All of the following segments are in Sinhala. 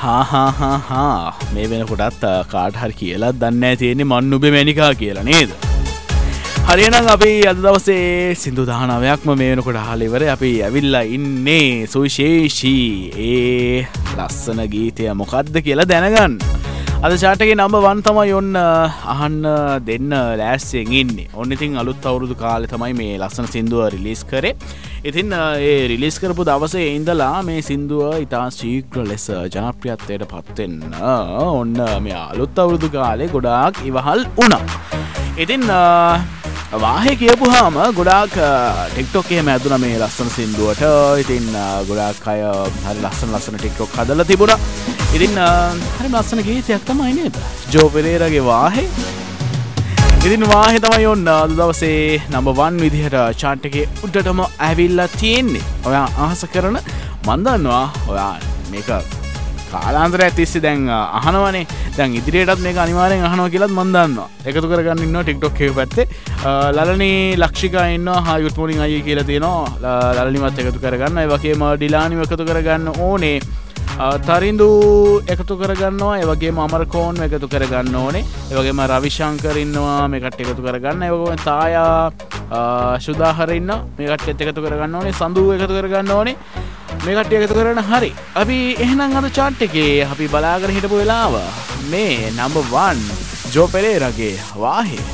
හා මේ වෙනකොටත් කාට හරි කියලා දන්නේ තියෙන්නේ මන් නුඹේ මැනිකා කියලා නේද? හරියනම් අපි අද දවසේ සින්දු 19ක්ම මේ වෙනකොට අහලා ඉවරයි. අපි ඇවිල්ලා ඉන්නේ සුවිශේෂී ඒ ලස්සන ගීතය මොකද්ද කියලා දැනගන්න. අද chart එකේ number 1 තමයි ඔන්න අහන්න දෙන්න ලෑස්තියෙන් ඉන්නේ. ඔන්න ඉතින් අලුත් අවුරුදු කාලේ තමයි මේ ලස්සන සින්දුව රිලීස් කරේ. ඉතින් ඒ රිලීස් කරපු දවසේ ඉඳලා මේ සින්දුව ඉතා ශීඝ්‍ර ලෙස ජනප්‍රියත්වයට පත් වෙන්න ඔන්න මේ අලුත් අවුරුදු කාලේ ගොඩාක් ඉවහල් වුණා. ඉතින් වාහේ කියපුවාම ගොඩාක් TikTok එකේ මැදුණා මේ ලස්සන සින්දුවට. ඉතින් ගොඩාක් අය හරි ලස්සන TikTok හදලා තිබුණා. ඉතින් හරි ලස්සන ගීතයක් තමයි නේද? ජෝ පෙරේරාගේ වාහේ. ඉතින් වාහේ තමයි ඔන්න අද දවසේ number 1 විදිහට chart එකේ උඩටම ඇවිල්ලා තියෙන්නේ. ඔයා ආස කරන මන් දන්නවා ඔයා මේක කාලාන්තරයක් තිස්සේ දැන් අහනවනේ. දැන් ඉදිරියටත් මේක අනිවාර්යෙන් අහනවා කියලාත් මන් දන්නවා. එකතු කරගන්න ඉන්නවා TikTok එකේ පැත්තේ. ලලනී ලක්ෂිකා ඉන්නවා. හායි good morning අයියේ කියලා තියෙනවා. ලලනිවත් එකතු කරගන්න. ඒ වගේම ඩිලානිව එකතු කරගන්න ඕනේ. තරින්දු එකතු කරගන්නවා. ඒ වගේම අමරකෝන් එකතු කරගන්න ඕනේ. ඒ වගේම රවිශංකර් ඉන්නවා. මේ කට්ටිය එකතු කරගන්න. ඒ වගේම තායා සුදාහර ඉන්නවා. මේ කට්ටියත් එකතු කරගන්න ඕනේ. සඳු එකතු කරගන්න ඕනේ. මේ කට්ටිය එකතු කරගෙන හරි. අපි එහෙනම් අද chart එකේ අපි බලාගෙන හිටපු වෙලාව මේ number 1 ජෝ පෙරේරාගේ වාහේ.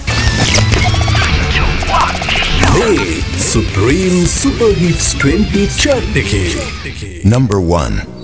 Hey, Supreme Super Hits 20 chart එකේ number 1